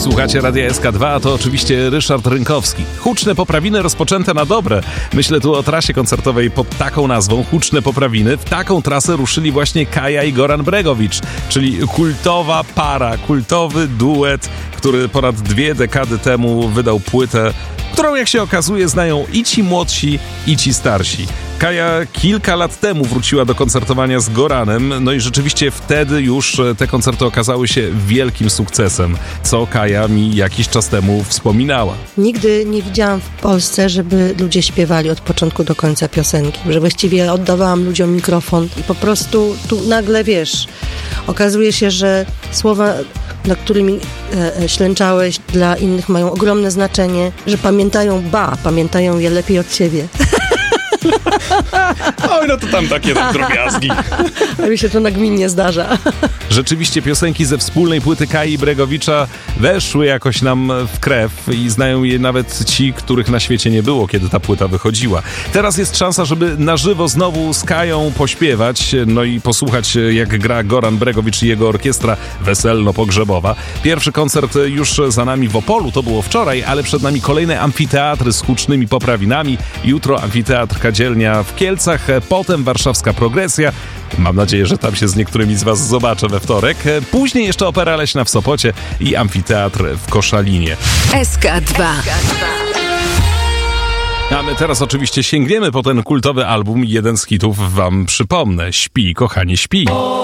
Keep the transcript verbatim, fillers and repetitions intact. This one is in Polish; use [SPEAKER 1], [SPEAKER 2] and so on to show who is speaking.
[SPEAKER 1] Słuchacie Radia S K dwa, a to oczywiście Ryszard Rynkowski. Huczne poprawiny rozpoczęte na dobre. Myślę tu o trasie koncertowej pod taką nazwą, Huczne poprawiny. W taką trasę ruszyli właśnie Kaja i Goran Bregović, czyli kultowa para, kultowy duet, który ponad dwie dekady temu wydał płytę, którą, jak się okazuje, znają i ci młodsi, i ci starsi. Kaja kilka lat temu wróciła do koncertowania z Goranem, no i rzeczywiście wtedy już te koncerty okazały się wielkim sukcesem, co Kaja mi jakiś czas temu wspominała.
[SPEAKER 2] Nigdy nie widziałam w Polsce, żeby ludzie śpiewali od początku do końca piosenki, że właściwie oddawałam ludziom mikrofon i po prostu tu nagle, wiesz, okazuje się, że słowa, nad którymi e, e, ślęczałeś, dla innych mają ogromne znaczenie, że pamiętają, ba, pamiętają je lepiej od ciebie.
[SPEAKER 1] Oj, no to tam takie drobiazgi.
[SPEAKER 2] A mi się to nagminnie zdarza.
[SPEAKER 1] Rzeczywiście piosenki ze wspólnej płyty Kai i Bregowicza weszły jakoś nam w krew i znają je nawet ci, których na świecie nie było, kiedy ta płyta wychodziła. Teraz jest szansa, żeby na żywo znowu z Kają pośpiewać, no i posłuchać, jak gra Goran Bregović i jego orkiestra weselno-pogrzebowa. Pierwszy koncert już za nami w Opolu, to było wczoraj, ale przed nami kolejne amfiteatry z hucznymi poprawinami. Jutro amfiteatr Kadzielnia w Kielcach, potem warszawska Progresja. Mam nadzieję, że tam się z niektórymi z was zobaczę we wtorek. Później jeszcze Opera Leśna w Sopocie i amfiteatr w Koszalinie.
[SPEAKER 3] S K dwa.
[SPEAKER 1] A my teraz oczywiście sięgniemy po ten kultowy album. Jeden z hitów wam przypomnę. Śpi, kochanie, śpi.